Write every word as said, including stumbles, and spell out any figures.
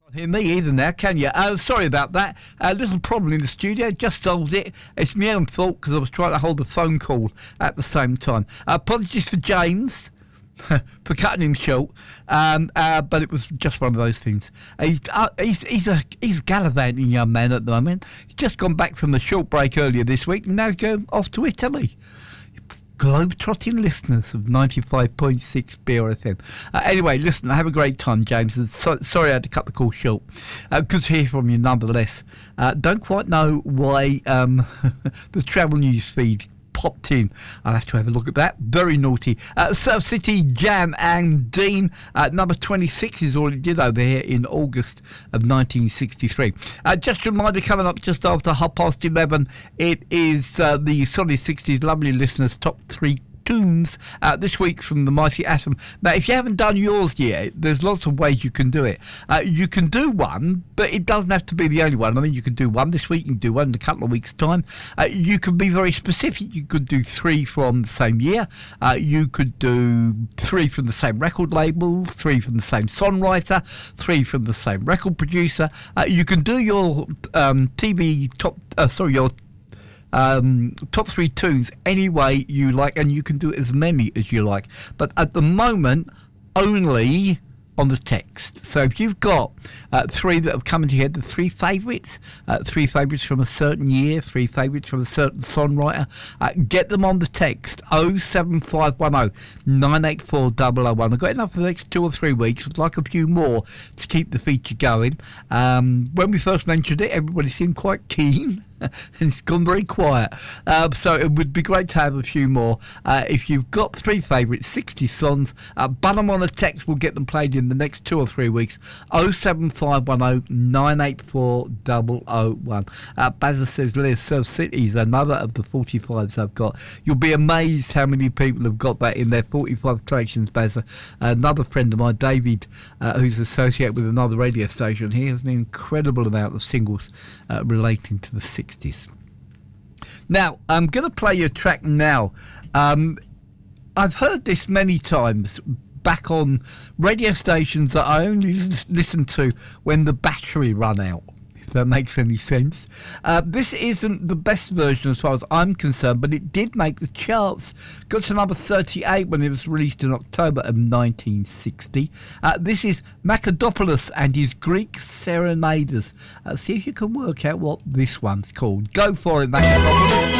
Hear me either now, can you? Uh, sorry about that. A little problem in the studio. Just solved it. It's my own fault because I was trying to hold the phone call at the same time. Uh, apologies for James for cutting him short, um, uh, but it was just one of those things. Uh, he's, uh, he's he's a he's a gallivanting young man at the moment. He's just gone back from a short break earlier this week, and now he's going off to Italy. Globe-trotting listeners of ninety-five point six B R F M. Uh, anyway, listen, have a great time, James. And so, sorry I had to cut the call short. Uh, good to hear from you nonetheless. Uh, don't quite know why um, the travel news feed popped in. I'll have to have a look at that. Very naughty. Uh, Surf City, Jan and Dean. Uh, number twenty-six is already did over here in August of nineteen sixty-three. Uh, just a reminder, coming up just after half past eleven, it is uh, the Solid sixties Lovely Listeners Top three Tunes uh, this week from the Mighty Atom. Now, if you haven't done yours yet, there's lots of ways you can do it. Uh, you can do one, but it doesn't have to be the only one. I mean, you can do one this week, you can do one in a couple of weeks' time. Uh, you can be very specific. You could do three from the same year. Uh, you could do three from the same record label, three from the same songwriter, three from the same record producer. Uh, you can do your um, T V top, uh, sorry, your Um, top three tunes any way you like, and you can do as many as you like, but at the moment only on the text. So if you've got uh, three that have come into your head, the three favourites, uh, three favourites from a certain year, three favourites from a certain songwriter, uh, get them on the text oh seven five one oh nine eight four double oh one. I've got enough for the next two or three weeks. I'd like a few more to keep the feature going. Um, when we first mentioned it, everybody seemed quite keen. And it's gone very quiet. Um, so it would be great to have a few more. Uh, if you've got three favourite sixty songs, uh, bun them on a text. We'll get them played in the next two or three weeks. oh seven five one oh nine eight four double oh one. Uh, Bazza says, Les Surf City is another of the forty-fives I've got. You'll be amazed how many people have got that in their forty-five collections, Bazza. Another friend of mine, David, uh, who's associated with another radio station, he has an incredible amount of singles uh, relating to the sixties. Now, I'm going to play you a track now. Um, I've heard this many times back on radio stations that I only listen to when the battery run out, if that makes any sense. Uh, this isn't the best version as far as I'm concerned, but it did make the charts. Got to number thirty-eight when it was released in October of nineteen sixty. Uh, this is Macadopoulos and his Greek Serenaders. Uh, see if you can work out what this one's called. Go for it, Macadopoulos.